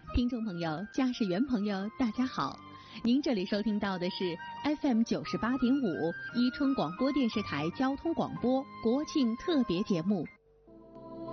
听众朋友、驾驶员朋友，大家好！您这里收听到的是 FM 98.5宜春广播电视台交通广播国庆特别节目《